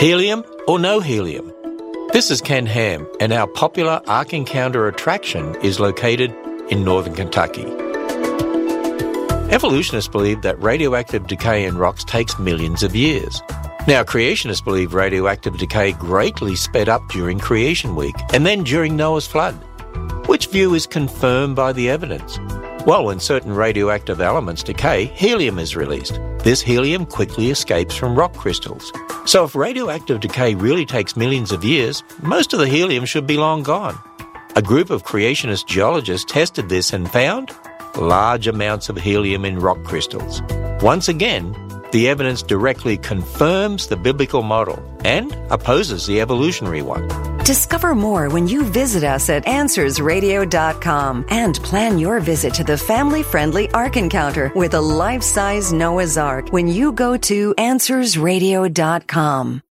Helium or no helium? This is Ken Ham, and our popular Ark Encounter attraction is located in northern Kentucky. Evolutionists believe that radioactive decay in rocks takes millions of years. Now, creationists believe radioactive decay greatly sped up during Creation Week and then during Noah's flood. Which view is confirmed by the evidence? Well, when certain radioactive elements decay, helium is released. This helium quickly escapes from rock crystals. So if radioactive decay really takes millions of years, most of the helium should be long gone. A group of creationist geologists tested this and found large amounts of helium in rock crystals. Once again, the evidence directly confirms the biblical model and opposes the evolutionary one. Discover more when you visit us at AnswersRadio.com and plan your visit to the family-friendly Ark Encounter with a life-size Noah's Ark when you go to AnswersRadio.com.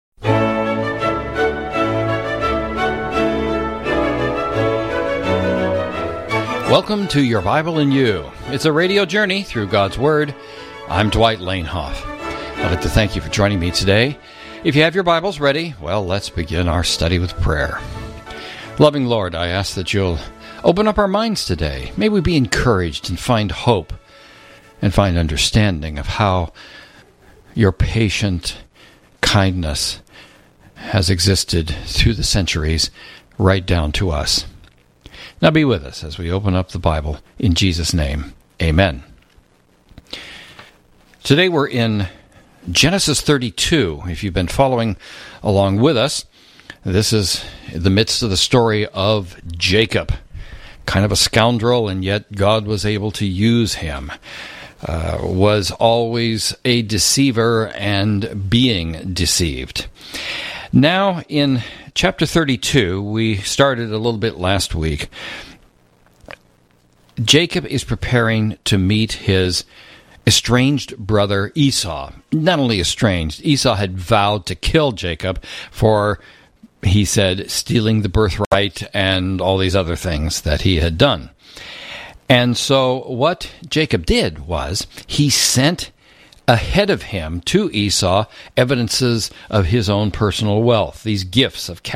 Welcome to Your Bible and You. It's a radio journey through God's Word. I'm Dwight Lanehoff. I'd like to thank you for joining me today. If you have your Bibles ready, well, let's begin our study with prayer. Loving Lord, I ask that you'll open up our minds today. May we be encouraged and find hope and find understanding of how your patient kindness has existed through the centuries right down to us. Now be with us as we open up the Bible in Jesus' name. Amen. Today we're in Genesis 32. If you've been following along with us, this is the midst of the story of Jacob. Kind of a scoundrel, and yet God was able to use him. Was always a deceiver and being deceived. Now in chapter 32, we started a little bit last week. Jacob is preparing to meet his estranged brother Esau. Not only estranged, Esau had vowed to kill Jacob for, he said, stealing the birthright and all these other things that he had done. And so what Jacob did was he sent ahead of him to Esau evidences of his own personal wealth, these gifts of cattle